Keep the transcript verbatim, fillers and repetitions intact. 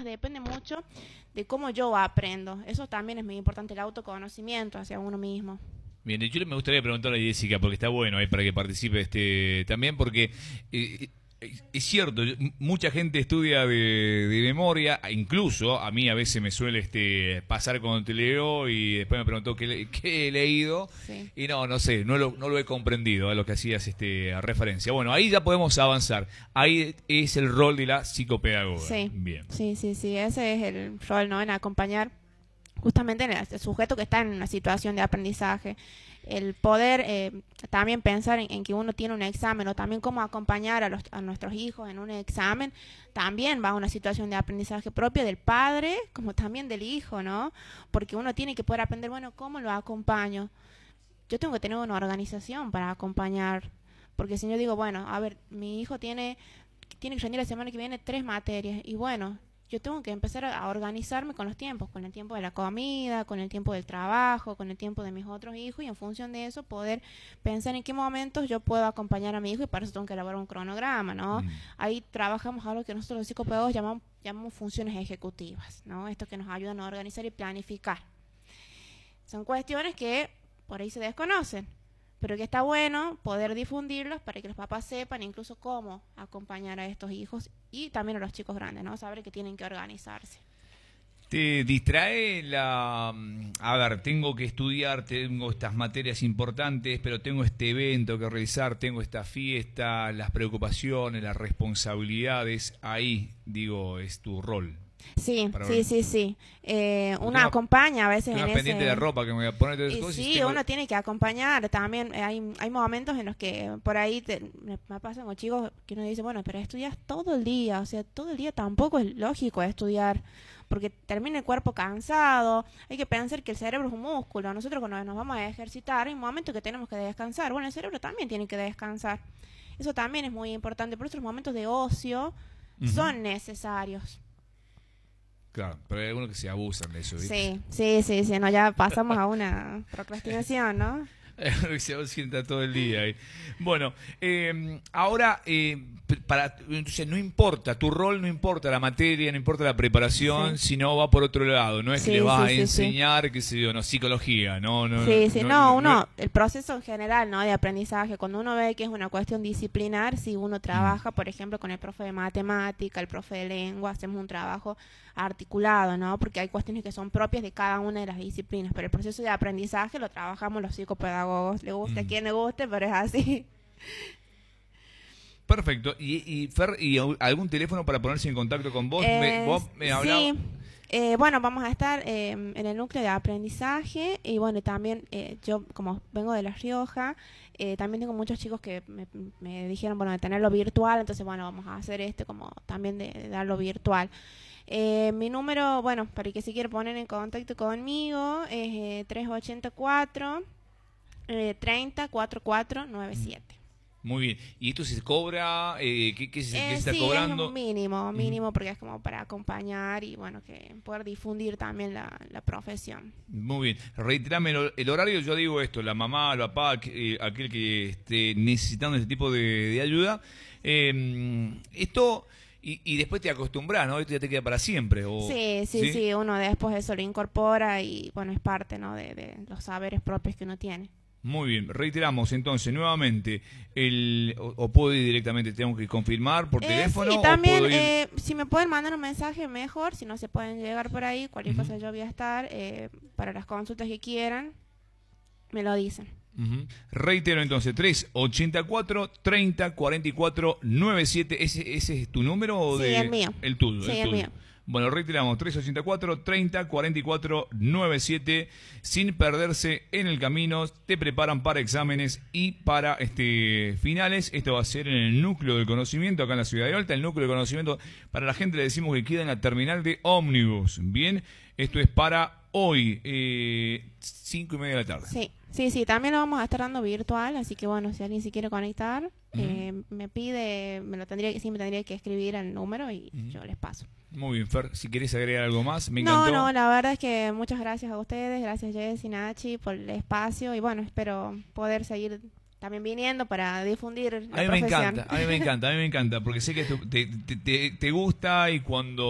depende mucho de cómo yo aprendo. Eso también es muy importante, el autoconocimiento hacia uno mismo. Bien, yo me gustaría preguntarle a Jessica, porque está bueno ahí para que participe este también, porque eh, es cierto, mucha gente estudia de, de memoria, incluso a mí a veces me suele este pasar cuando te leo y después me preguntó qué, qué he leído, sí. y no, no sé, no lo, no lo he comprendido a lo que hacías este a referencia. Bueno, ahí ya podemos avanzar, ahí es el rol de la psicopedagoga. Sí, bien. sí, sí, sí, ese es el rol, ¿no? En acompañar justamente en el sujeto que está en una situación de aprendizaje, el poder eh, también pensar en, en que uno tiene un examen o también cómo acompañar a, los, a nuestros hijos en un examen, también va a una situación de aprendizaje propia del padre como también del hijo, ¿no? Porque uno tiene que poder aprender, bueno, ¿cómo lo acompaño? Yo tengo que tener una organización para acompañar, porque si yo digo, bueno, a ver, mi hijo tiene, tiene que rendir la semana que viene tres materias y bueno, yo tengo que empezar a organizarme con los tiempos, con el tiempo de la comida, con el tiempo del trabajo, con el tiempo de mis otros hijos y en función de eso poder pensar en qué momentos yo puedo acompañar a mi hijo y para eso tengo que elaborar un cronograma, ¿no? Mm. Ahí trabajamos algo que nosotros los psicopedagogos llamamos, llamamos funciones ejecutivas, ¿no? Esto que nos ayudan a organizar y planificar. Son cuestiones que por ahí se desconocen, pero que está bueno poder difundirlos para que los papás sepan incluso cómo acompañar a estos hijos y también a los chicos grandes, ¿no? Saber que tienen que organizarse. ¿Te distrae la... A ver, tengo que estudiar, tengo estas materias importantes, pero tengo este evento que realizar, tengo esta fiesta, las preocupaciones, las responsabilidades, ahí, digo, es tu rol? Sí, sí, sí, sí. Eh, uno acompaña a veces en ese... pendiente de ropa que me voy a poner de cosas. Sí, tengo... uno tiene que acompañar también. Hay, hay momentos en los que por ahí te, me, me pasan con chicos que uno dice, bueno, pero estudias todo el día. O sea, todo el día tampoco es lógico estudiar porque termina el cuerpo cansado. Hay que pensar que el cerebro es un músculo. Nosotros cuando nos vamos a ejercitar hay un momento que tenemos que descansar. Bueno, el cerebro también tiene que descansar. Eso también es muy importante. Por eso los momentos de ocio uh-huh. son necesarios. Claro, pero hay algunos que se abusan de eso, ¿viste? Sí, sí, sí, sí, no, ya pasamos a una procrastinación, ¿no? Se sienta todo el día ahí. Bueno, eh, ahora, eh, para, entonces no importa, tu rol no importa la materia, no importa la preparación, sí. sino va por otro lado. No es sí, que le vas sí, a sí, enseñar, sí. qué sé yo, no, psicología, no, no. Sí, sí, no, no, no uno, no, el proceso en general, ¿no? De aprendizaje, cuando uno ve que es una cuestión disciplinar, si uno trabaja, mm. por ejemplo, con el profe de matemática, el profe de lengua, hacemos un trabajo articulado, ¿no? Porque hay cuestiones que son propias de cada una de las disciplinas, pero el proceso de aprendizaje lo trabajamos los psicopedagogos, le guste mm. a quien le guste, pero es así. Perfecto. ¿Y, y Fer, y algún teléfono para ponerse en contacto con vos? Eh, me, vos me hablabas... Sí. Eh, bueno, vamos a estar eh, en el núcleo de aprendizaje y bueno, también eh, yo como vengo de La Rioja, eh, también tengo muchos chicos que me, me dijeron, bueno, de tenerlo virtual, entonces bueno, vamos a hacer este como también de, de darlo virtual. Eh, mi número, bueno, para el que se quiere poner en contacto conmigo es eh, tres ocho cuatro, treinta, cuarenta y cuatro noventa y siete. Muy bien. ¿Y esto se cobra? Eh, ¿Qué, qué, se, eh, qué se está sí, cobrando? Es un mínimo, mínimo, uh-huh. porque es como para acompañar y bueno, que poder difundir también la, la profesión. Muy bien. Reiterame el, el horario, yo digo esto, la mamá, el papá, eh, aquel que esté necesitando este tipo de, de ayuda. Eh, esto... Y, y después te acostumbras, ¿no? Esto ya te queda para siempre. O, sí, sí, sí, sí, uno después eso lo incorpora y bueno, es parte, ¿no? de, de los saberes propios que uno tiene. Muy bien, reiteramos entonces nuevamente, el o, o puedo ir directamente, tengo que confirmar por eh, teléfono. Sí, también, o puedo ir... eh, si me pueden mandar un mensaje mejor, si no se pueden llegar por ahí, cualquier uh-huh. cosa yo voy a estar, eh, para las consultas que quieran, me lo dicen. Uh-huh. Reitero entonces, tres ocho cuatro, treinta, cuarenta y cuatro, noventa y siete, ¿ese, ese es tu número o sí, de...? el mío. El tuyo, sí, el, el tuyo. mío. Bueno, reiteramos, tres ocho cuatro, treinta, cuarenta y cuatro, noventa y siete, sin perderse en el camino, te preparan para exámenes y para este finales. Esto va a ser en el núcleo del conocimiento, acá en la ciudad de Alta. El núcleo del conocimiento, para la gente le decimos que queda en la terminal de ómnibus. Bien, esto es para hoy, eh, cinco y media de la tarde. Sí, sí, sí, también lo vamos a estar dando virtual, así que bueno, si alguien se quiere conectar, uh-huh. eh, me pide, me lo tendría que, sí me tendría que escribir el número y uh-huh. yo les paso. Muy bien, Fer, si querés agregar algo más, me no, encantó. No, no, la verdad es que muchas gracias a ustedes, gracias Jess y Nachi por el espacio y bueno, espero poder seguir también viniendo para difundir la a mí profesión. me encanta, a mí me encanta, a mí me encanta, porque sé que te, te, te, te gusta y cuando